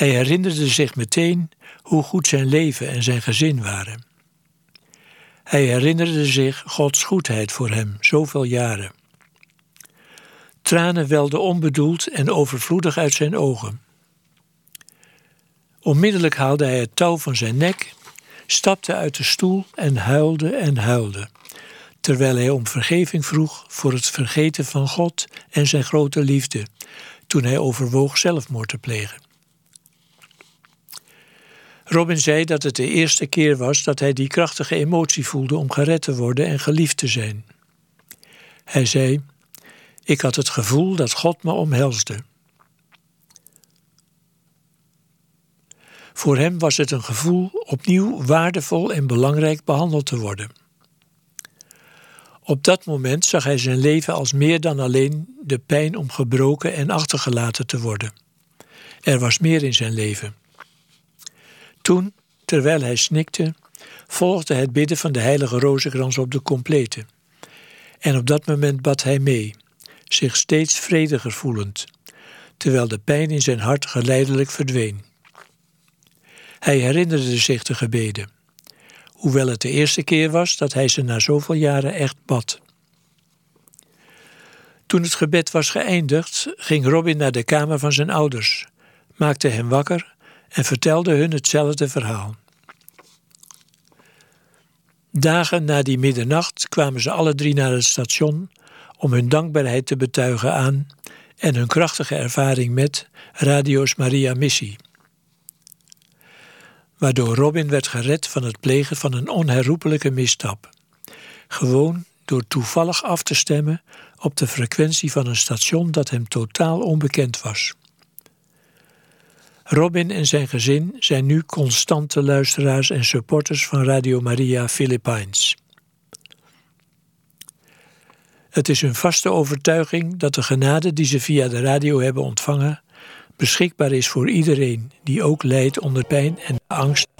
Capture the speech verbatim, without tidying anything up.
Hij herinnerde zich meteen hoe goed zijn leven en zijn gezin waren. Hij herinnerde zich Gods goedheid voor hem, zoveel jaren. Tranen welden onbedoeld en overvloedig uit zijn ogen. Onmiddellijk haalde hij het touw van zijn nek, stapte uit de stoel en huilde en huilde, terwijl hij om vergeving vroeg voor het vergeten van God en zijn grote liefde, toen hij overwoog zelfmoord te plegen. Robin zei dat het de eerste keer was dat hij die krachtige emotie voelde om gered te worden en geliefd te zijn. Hij zei: "Ik had het gevoel dat God me omhelsde." Voor hem was het een gevoel opnieuw waardevol en belangrijk behandeld te worden. Op dat moment zag hij zijn leven als meer dan alleen de pijn om gebroken en achtergelaten te worden. Er was meer in zijn leven. Toen, terwijl hij snikte, volgde het bidden van de heilige rozenkrans op de complete. En op dat moment bad hij mee, zich steeds vrediger voelend, terwijl de pijn in zijn hart geleidelijk verdween. Hij herinnerde zich de gebeden, hoewel het de eerste keer was dat hij ze na zoveel jaren echt bad. Toen het gebed was geëindigd, ging Robin naar de kamer van zijn ouders, maakte hen wakker en vertelde hun hetzelfde verhaal. Dagen na die middernacht kwamen ze alle drie naar het station om hun dankbaarheid te betuigen aan en hun krachtige ervaring met Radio's Maria Missie, waardoor Robin werd gered van het plegen van een onherroepelijke misstap, gewoon door toevallig af te stemmen op de frequentie van een station dat hem totaal onbekend was. Robin en zijn gezin zijn nu constante luisteraars en supporters van Radio Maria Philippines. Het is hun vaste overtuiging dat de genade die ze via de radio hebben ontvangen beschikbaar is voor iedereen die ook lijdt onder pijn en angst